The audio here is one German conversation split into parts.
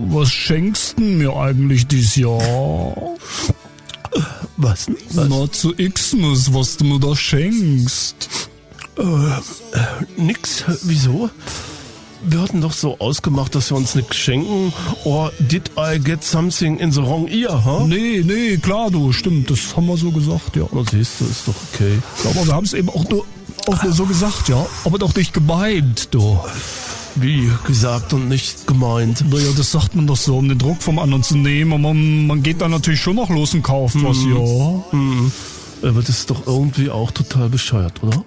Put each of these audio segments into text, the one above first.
was schenkst du mir eigentlich dieses Jahr? Was? Na, zu Xmas, was du mir da schenkst. Nix. Wieso? Wir hatten doch so ausgemacht, dass wir uns nichts schenken. Or did I get something in the wrong ear, huh? Nee, klar, du, stimmt, das haben wir so gesagt, ja. Na siehst du, ist doch okay. Aber wir haben es eben auch nur so gesagt, ja. Aber doch nicht gemeint, du. Wie gesagt und nicht gemeint. Naja, das sagt man doch so, um den Druck vom anderen zu nehmen. Aber man geht dann natürlich schon noch los und kauft was, ja. Aber das ist doch irgendwie auch total bescheuert, oder?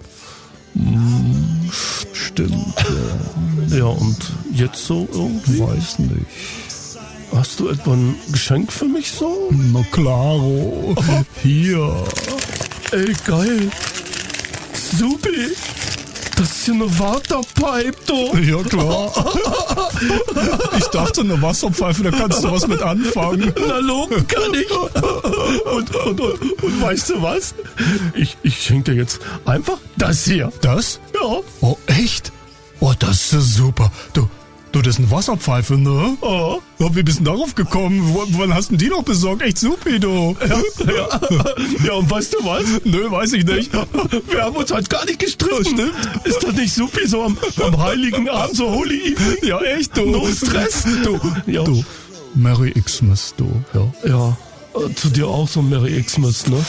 Stimmt, Ja, und jetzt so irgendwie? weiß nicht. Hast du etwa ein Geschenk für mich so? Na klaro, hier. Ey, geil. Supi. Das ist ja eine Waterpipe, du. Ja, klar. Ich dachte, eine Wasserpfeife, da kannst du was mit anfangen. Na, loben kann ich. Und weißt du was? Ich schenke dir jetzt einfach das hier. Das? Ja. Oh, echt? Oh, das ist ja super. Du, das ist eine Wasserpfeife, ne? Oh. Ja, wie bist du darauf gekommen? Wann hast du die noch besorgt? Echt supi, du. Ja, und weißt du was? Nö, weiß ich nicht. Wir haben uns heute gar nicht gestritten. Stimmt. Ist das nicht supi so am Heiligen Abend, so Holy Evening? Ja, echt, du. No Stress. Ja. Du, Merry Xmas, du, ja. Ja, zu dir auch so Merry Xmas, ne?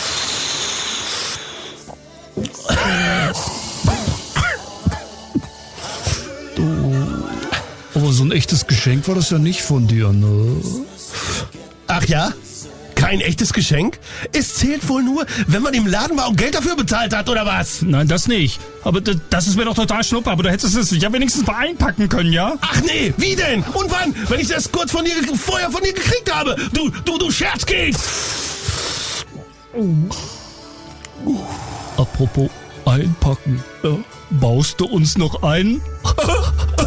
Aber so ein echtes Geschenk war das ja nicht von dir, ne? Ach ja? Kein echtes Geschenk? Es zählt wohl nur, wenn man im Laden war und Geld dafür bezahlt hat, oder was? Nein, das nicht. Aber das ist mir doch total schnuppe. Aber du hättest es ja wenigstens mal einpacken können, ja? Ach nee, wie denn? Und wann? Wenn ich das kurz vorher von dir gekriegt habe. Du Scherzkeks! Apropos einpacken. Ja. Baust du uns noch ein?